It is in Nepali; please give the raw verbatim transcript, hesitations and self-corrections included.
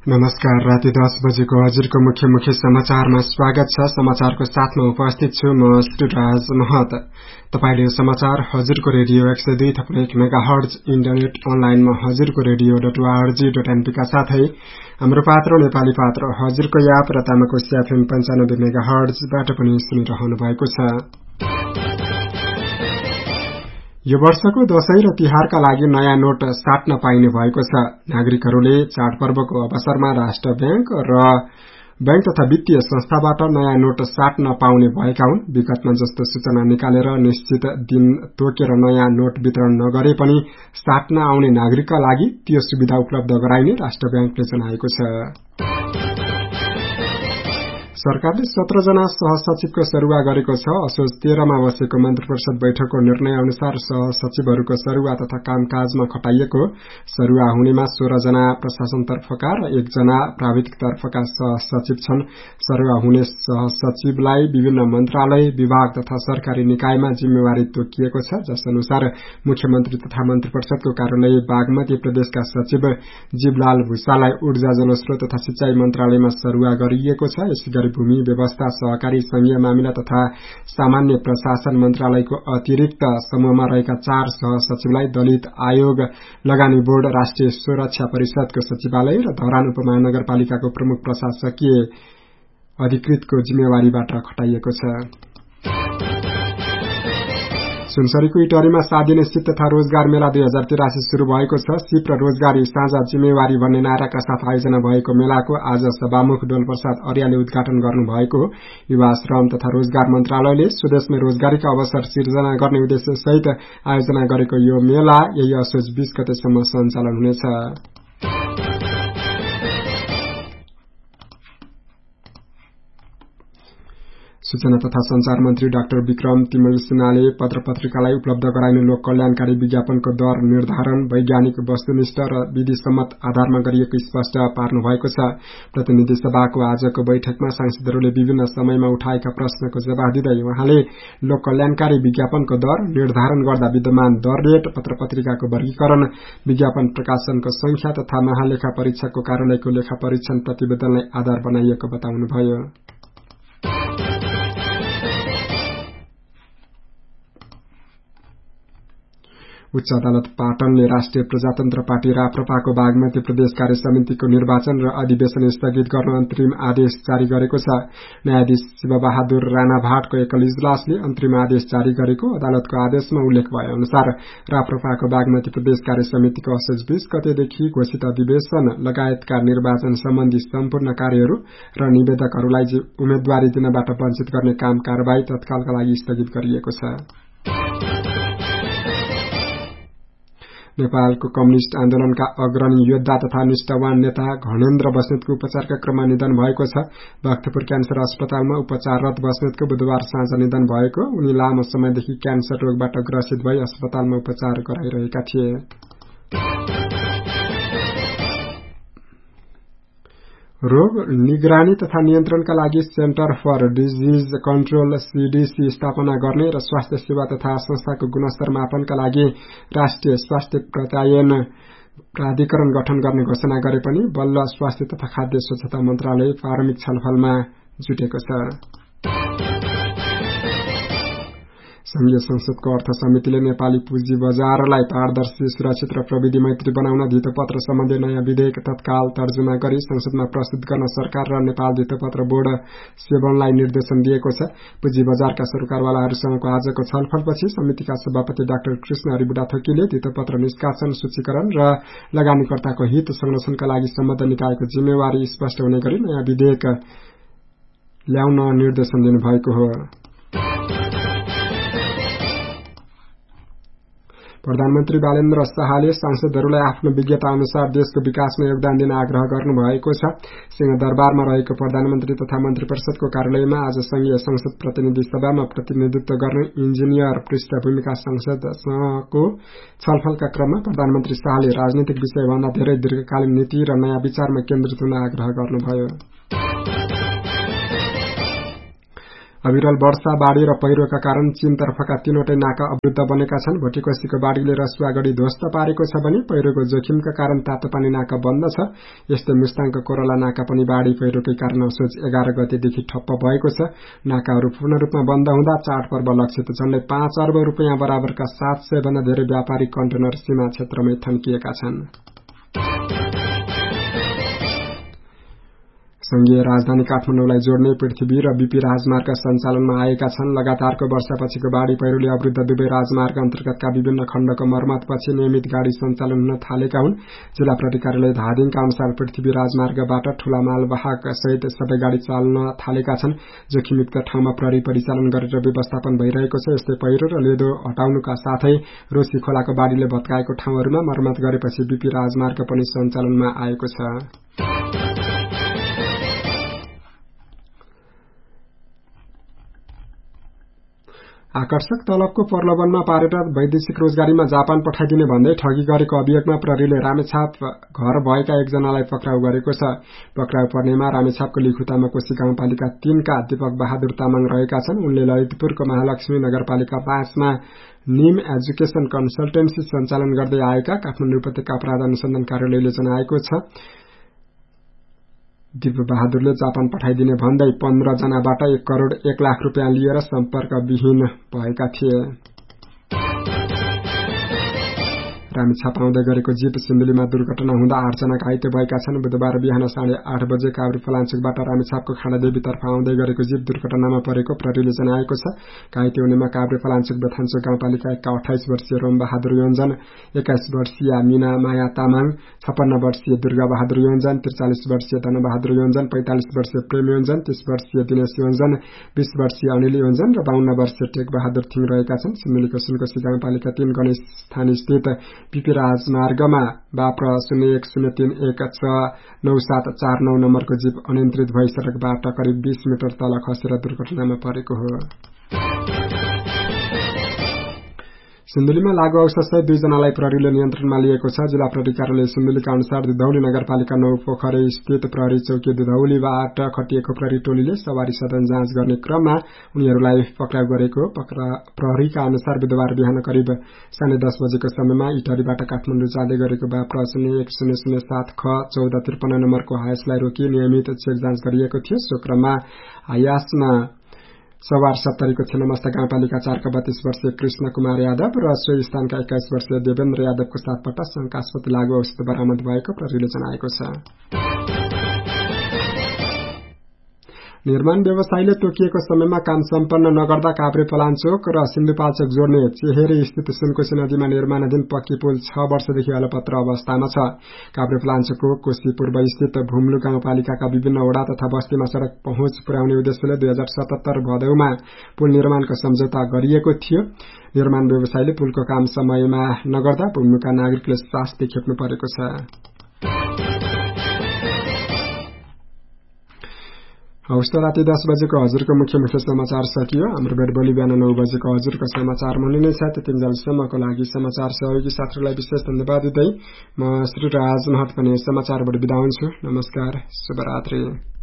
नमस्कार, राति दस बजेको हजुरको मुख्य मुख्य समाचारमा स्वागत छ। समाचारको साथमा उपस्थित छु म सुराज महत। तपाईले समाचार हजुरको रेडियो एक सय दुई थप्लो एक मेगा हर्ज इन्टरनेट अनलाइनमा हजुरको radio dot ORG dot NP का साथै हाम्रो पात्र नेपाली पात्र हजुरको याप र तामाकोशी एफएम पञ्चानब्बे मेगा हर्जबाट पनि सुनिरहनु भएको छ। यो वर्षको दशैं र तिहारका लागि नयाँ नोट साट्न पाइने भएको छ। नागरिकहरूले चाडपर्वको अवसरमा राष्ट्र बैंक र बैंक तथा वित्तीय संस्थाबाट नयाँ नोट साट्न पाउने भएका हुन्। विगतमा जस्तो सूचना निकालेर निश्चित दिन तोकेर नयाँ नोट वितरण नगरे पनि साट्न आउने नागरिकका लागि त्यो सुविधा उपलब्ध गराइने राष्ट्र बैंकले जनाएको छ। सरकारले सत्र जना सहसचिवको सरुवा गरेको छ। असोज तेह्रमा बसेको मन्त्री परिषद बैठकको निर्णय अनुसार सहसचिवहरूको सरुवा तथा कामकाजमा खटाइएको सरुवा हुनेमा सोह्र जना प्रशासन तर्फका र एक जना प्राविधिक तर्फका सहसचिव छन्। सरुवा हुने सहसचिवलाई विभिन्न मन्त्रालय, विभाग तथा सरकारी निकायमा जिम्मेवारी तोकिएको छ। जस अनुसार मुख्यमन्त्री तथा मन्त्री परिषदको कार्यालय बागमती प्रदेशका सचिव जीवलाल भूषाललाई ऊर्जा जलस्रोत तथा सिंचाई मन्त्रालयमा सरुवा गरिएको छ। यसै भूमि व्यवस्था, सहकारी संघीय मामिला तथा सामान्य प्रशासन मन्त्रालयको अतिरिक्त समूहमा रहेका चार सहसचिवलाई दलित आयोग, लगानी बोर्ड, राष्ट्रिय सुरक्षा परिषदको सचिवालय र धरान उपमहानगरपालिकाको प्रमुख प्रशासकीय अधिकृतको जिम्मेवारीबाट खटाइएको छ। सुनसरीको इटहरीमा सात दिने सिप तथा रोजगार मेला दुई हजार तिरासी शुरू भएको छ। सिप र रोजगारी साझा जिम्मेवारी भन्ने नाराका साथ आयोजना भएको मेलाको आज सभामुख डोल प्रसाद अर्यालले उद्घाटन गर्नुभएको हो। युवा श्रम तथा रोजगार मन्त्रालयले स्वदेशमै रोजगारीका अवसर सिर्जना गर्ने उद्देश्य सहित आयोजना गरेको यो मेला यही असोज बीस गतेसम्म सञ्चालन हुनेछ। सूचना तथा संचार मन्त्री डाक्टर विक्रम तिमल सिन्हाले पत्र पत्रिकालाई उपलब्ध गराइने लोक कल्याणकारी विज्ञापनको दर निर्धारण वैज्ञानिक वस्तुनिष्ठ र विधिसम्मत आधारमा गरिएको स्पष्ट पार्नु भएको छ। प्रतिनिधि सभाको आजको बैठकमा सांसदहरूले विभिन्न समयमा उठाएका प्रश्नको जवाफ दिँदै उहाँले लोक कल्याणकारी विज्ञापनको दर निर्धारण गर्दा विद्यमान दर रेट, पत्र पत्रिकाको वर्गीकरण, विज्ञापन प्रकाशनको संख्या तथा महालेखा परीक्षकको कार्यालयको लेखा परीक्षण प्रतिवेदनलाई आधार बनाइएको बताउनुभयो। उच्च अदालत पाटनले राष्ट्रिय प्रजातन्त्र पार्टी राप्रपाको बागमती प्रदेश कार्य समितिको निर्वाचन र अधिवेशन स्थगित गर्न अन्तरिम आदेश जारी गरेको छ। न्यायाधीश शिवबहादुर राणा भाटको एकल इजलासले अन्तरिम आदेश जारी गरेको अदालतको आदेशमा उल्लेख भए अनुसार राप्रपाको बागमती प्रदेश कार्य समितिको असोज बीस गतेदेखि घोषित अधिवेशन लगायतका निर्वाचन सम्बन्धी सम्पूर्ण कार्यहरू र निवेदकहरूलाई उम्मेद्वारी दिनबाट वञ्चित गर्ने काम कारबाही तत्कालका लागि स्थगित गरिएको छ। नेपालको कम्युनिष्ट आन्दोलनका अग्रणी योद्धा तथा निष्ठावान नेता घणेन्द्र बस्नेतको उपचारका क्रममा निधन भएको छ। भक्तपुर क्यान्सर अस्पतालमा उपचाररत बस्नेतको बुधबार साँझ निधन भएको। उनी लामो समयदेखि क्यान्सर रोगबाट ग्रसित भई अस्पतालमा उपचार गराइरहेका थिए। रोग निगरानी तथा नियन्त्रणका लागि centre for disease control CDC स्थापना गर्ने र स्वास्थ्य सेवा तथा संस्थाको गुणस्तर मापनका लागि राष्ट्रिय स्वास्थ्य प्रत्यायन प्राधिकरण गठन गर्ने घोषणा गरे पनि बल्ल स्वास्थ्य तथा खाद्य स्वच्छता मन्त्रालय प्रारम्भिक छलफलमा जुटेको छ। संघीय संसदको अर्थ समितिले नेपाली पुँजी बजारलाई पारदर्शी, सुरक्षित र प्रविधि मैत्री बनाउन धितोपत्र सम्बन्धी नयाँ विधेयक तत्काल तर्जुमा गरी संसदमा प्रस्तुत गर्न सरकार र नेपाल धितोपत्र बोर्ड सेवनलाई निर्देशन दिएको छ। पुँजी बजारका सरकारवालाहरूसँगको आजको छलफलपछि समितिका सभापति डाक्टर कृष्ण हरिबुढा थोकीले धितोपत्र निष्कासन, सूचीकरण र लगानीकर्ताको हित संरक्षणका लागि सम्बद्ध निकायको जिम्मेवारी स्पष्ट हुने गरी नयाँ विधेयक ल्याउन निर्देशन दिनुभएको हो। प्रधानमन्त्री बालेन्द्र शाहले सांसदहरूलाई आफ्नो विज्ञता अनुसार देशको विकासमा योगदान दिन आग्रह गर्नुभएको छ। सिंहदरबारमा रहेको प्रधानमन्त्री तथा मन्त्री परिषदको कार्यालयमा आज संघीय संसद प्रतिनिधि सभामा प्रतिनिधित्व गर्ने इन्जिनियर पृष्ठभूमिका संसदसँगको छलफलका क्रममा प्रधानमन्त्री शाहले राजनीतिक विषयभन्दा धेरै दीर्घकालीन नीति र नयाँ विचारमा केन्द्रित हुन आग्रह गर्नुभयो। अविरल वर्षा बाढ़ी र पहिरोका कारण चीनतर्फका तीनवटै नाका अवरुद्ध बनेका छन्। भोटिकोसीको बाढ़ीले रसुवागढी ध्वस्त पारेको छ भने पहिरोको जोखिमका कारण तातोपानी नाका बन्द छ। यस्तै मुस्ताङको कोरला नाका पनि बाढ़ी पहिरोकै कारण असोज एघार गतेदेखि ठप्प भएको छ। नाकाहरू पूर्ण रूपमा बन्द हुँदा चाडपर्व लक्षित झण्डै पाँच अर्ब रुपियाँ बराबरका सात सय भन्दा धेरै व्यापारिक कन्टेनर सीमा क्षेत्रमै थन्किएका छन्। संघीय राजधानी काठमाडौँलाई जोड्ने पृथ्वी र बीपी राजमार्ग सञ्चालनमा आएका छन्। लगातारको वर्षापछिको बाढ़ी पहिरोले अवरुद्ध दुवै राजमार्ग अन्तर्गतका विभिन्न खण्डको मर्मतपछि नियमित गाड़ी सञ्चालन हुन थालेका हुन्। जिल्ला प्रहरी कार्यालय धादिङका अनुसार पृथ्वी राजमार्गबाट ठूला मालवाहक सहित सबै गाड़ी चल्न थालेका छन्। जोखिमयुक्त ठाउँमा प्रहरी परिचालन गरेर व्यवस्थापन भइरहेको छ। यस्तै पहिरो र लेदो हटाउनुका साथै रोशी खोलाको बाढ़ीले भत्काएको ठाउँहरूमा मर्मत गरेपछि बीपी राजमार्ग पनि सञ्चालनमा आएको छ। आकर्षक तलबको प्रलोभनमा पारेर वैदेशिक रोजगारीमा जापान पठाइदिने भन्दै ठगी गरेको अभियोगमा प्रहरीले रामेछाप घर भएका एकजनालाई पक्राउ गरेको छ। पक्राउ पर्नेमा रामेछापको लिखुतामा कोशी गाउँपालिका तीन का दीपक बहादुर तामाङ रहेका छन्। उनले ललितपुरको महालक्ष्मी नगरपालिका पाँचमा निम एजुकेशन कन्सल्टेन्सी सञ्चालन गर्दै आएका काठमाडौँ उपत्यका अपराध अनुसन्धान कार्यालयले जनाएको छ। दीप बहादुरले जापान पठाइदिने भन्दै पन्ध्र जनाबाट एक करोड़ एक लाख रुपियाँ लिएर सम्पर्कविहीन भएका थिए। रामेछाप आउँदै गरेको जीप सिन्धुलीमा दुर्घटना हुँदा आठजना घाइते भएका छन्। बुधबार बिहान साढे आठ बजे काभ्रे फलाञ्चोकबाट रामेछापको खाँडादेवीतर्फ आउँदै गरेको जीप दुर्घटनामा परेको प्रहरीले जनाएको छ। घाइते हुनेमा काभ्रे फलाञ्चोक बेथाञ्चोक गाउँपालिका एकका अठाइस वर्षीय रोम बहादुर योन्जन, एक्काइस वर्षीय मीना माया तामाङ, छप्पन्न वर्षीय दुर्गा बहादुर योन्जन, त्रिचालिस वर्षीय धन बहादुर योन्जन, पैंतालिस वर्षीय प्रेम योन्जन, तीस वर्षीय दिनेश योन्जन, बीस वर्षीय अनिल योन्जन र बाहन्न वर्षीय टेक बहादुर थिङ रहेका छन्। सिन्धुलीको सुनकोशी गाउँपालिका तीन गणेश स्थान स्थित बीपी राजमार्गमा बाप्र शून्य एक शून्य तीन एक छ नौ सात चार नौ नम्बरको जीप अनियन्त्रित भई सड़कबाट करिब बीस मिटर तल खसेर दुर्घटनामा परेको हो। सिन्धुलीमा लागू औषधसहित दुईजनालाई प्रहरीले नियन्त्रणमा लिएको छ। जिल्ला प्रहरी कार्यालय सिन्धुलीका अनुसार दुधौली नगरपालिका नौ पोखरे स्थित प्रहरी चौकी दुधौलीबाट खटिएको प्रहरी टोलीले सवारी साधन जाँच गर्ने क्रममा उनीहरूलाई पक्राउ गरेको। प्रहरीका अनुसार बुधबार बिहान करिब साढे दस बजेको समयमा इटहरीबाट काठमाडौँ जाँदै गरेको बाप्र शून्य एक शून्य शून्य सात ख चौध त्रिपन्न नम्बरको हायसलाई रोकी नियमित चेक जाँच गरिएको थियो। सो क्रममा हायसमा सवार सत्तरीको छिन्नमस्ता गाउँपालिका चारका बत्तीस वर्षीय कृष्ण कुमार यादव र सोही स्थानका एक्काइस वर्षीय देवेन्द्र यादवको साथबाट शंकास्पद लागू औषध बरामद भएको प्रहरीले जनाएको छ। निर्माण व्यवसायीले तोकिएको समयमा काम सम्पन्न नगर्दा काभ्रे पलाञ्चोक र सिन्धुपाल्चोक जोड्ने चेहेरे स्थित सुनकोशी नदीमा निर्माणाधीन पक्की पुल छ वर्षदेखि अलपत्र अवस्थामा छ। काभ्रे पलाञ्चोकको कोशी पूर्व स्थित भुम्लु गाउँपालिकाका विभिन्न वडा तथा बस्तीमा सड़क पहुँच पुर्याउने उद्देश्यले दुई हजार सतहत्तर भदौमा पुल निर्माणको सम्झौता गरिएको थियो। निर्माण व्यवसायीले पुलको काम समयमा नगर्दा भुम्लुका नागरिकले शास्ति खेप्नु परेको छ। हौस् त राति दस बजेको हजुरको मुख्य मुख्य समाचार सकियो। हाम्रो भेट भोलि बिहान नौ बजेको हजुरको समाचार हुने नै छ। त्यतिन्जेलसम्मको लागि समाचार सहयोगी साथीहरूलाई विशेष धन्यवाद दिँदै म श्री राज महत पनि समाचारबाट बिदा हुन्छु। नमस्कार, शुभरात्रि।